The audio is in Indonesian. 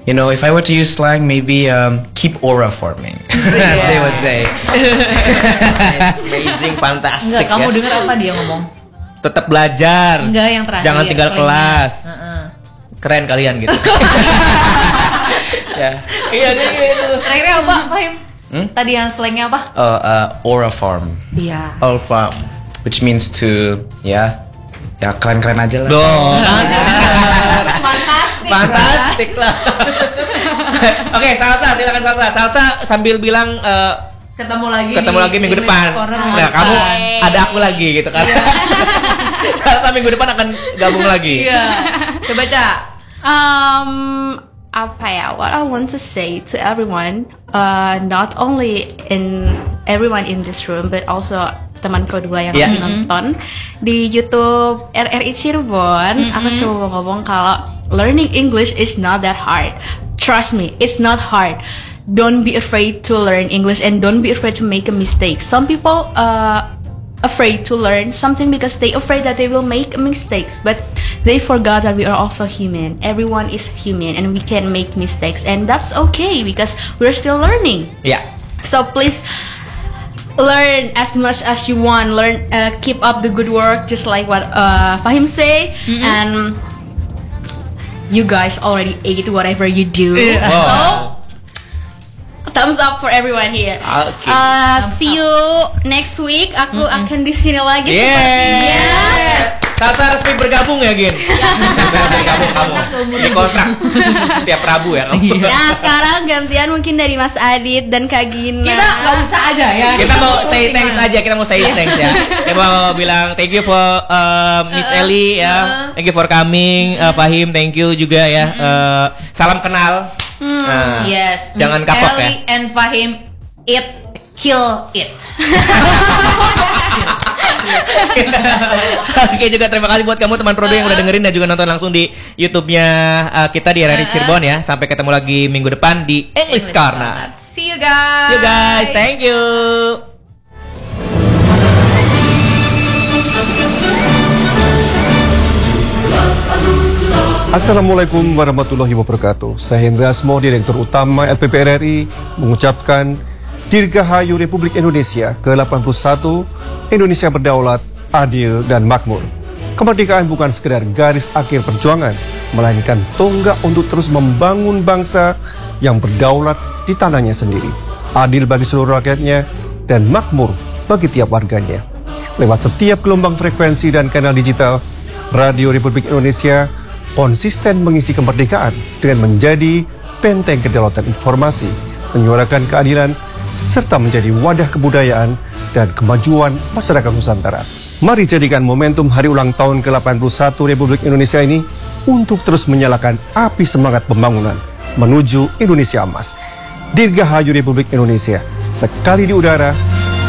You know, if I were to use slang, maybe keep aura forming, as they would say. Amazing, fantastic. Enggak, kamu dengar apa dia ngomong? Tetap belajar. Enggak, yang terakhir. Jangan tinggal kelas. Keren kalian gitu. Ya. Iya gitu. Terakhirnya apa, Fahim? Tadi yang slangnya apa? Aura form. Iya. Alpha. Which means to, ya keren-keren aja lah. Fantastik lah. Oke, Salsa, silakan Salsa. Salsa sambil bilang Ketemu lagi minggu depan. Nah, kamu ada aku lagi gitu kan. Salsa minggu depan akan gabung lagi. Iya. Coba, Cak. Apa ya? What I want to say to everyone, not only everyone in this room, but also temanku dua yang lagi nonton di YouTube RRI Cirebon. Aku cuma mau ngomong kalau learning English is not that hard. Trust me, it's not hard. Don't be afraid to learn English and don't be afraid to make a mistake. Some people afraid to learn something because they afraid that they will make mistakes, but they forgot that we are also human. Everyone is human and we can make mistakes, and that's okay because we're still learning. Yeah. So please learn as much as you want. Learn, keep up the good work, just like what Fahim say, and you guys already ate whatever you do. So thumbs up for everyone here. Okay. See you next week. Aku akan di sini lagi sepertinya. Salsa resmi bergabung ya, Gin? Bergabung kamu. Di kontrak tiap Rabu ya kamu. Nah, sekarang gantian mungkin dari Mas Adit dan Kak Gina. Kita nggak usah aja ya. Kita mau say thanks aja. Kita mau say thanks ya. Kita mau bilang thank you for Miss Ellie ya. Thank you for coming. Fahim, thank you juga ya. Salam kenal. Yes. Jangan Miss kapok ya. Ellie and Fahim, kill it. Oke, juga terima kasih buat kamu teman Prodo yang udah dengerin dan juga nonton langsung di YouTube-nya kita di RRI Cirebon ya. Sampai ketemu lagi minggu depan di English Corner. See you guys. See you guys. Thank you. Assalamualaikum warahmatullahi wabarakatuh. Saya Hendra Asmo, Direktur Utama LPP RRI, mengucapkan Dirgahayu Republik Indonesia ke-81, Indonesia berdaulat, adil, dan makmur. Kemerdekaan bukan sekedar garis akhir perjuangan, melainkan tonggak untuk terus membangun bangsa yang berdaulat di tanahnya sendiri, adil bagi seluruh rakyatnya, dan makmur bagi tiap warganya. Lewat setiap gelombang frekuensi dan kanal digital, Radio Republik Indonesia konsisten mengisi kemerdekaan dengan menjadi benteng kedaulatan informasi, menyuarakan keadilan, serta menjadi wadah kebudayaan dan kemajuan masyarakat Nusantara. Mari jadikan momentum hari ulang tahun ke-81 Republik Indonesia ini untuk terus menyalakan api semangat pembangunan menuju Indonesia Emas. Dirgahayu Republik Indonesia, sekali di udara,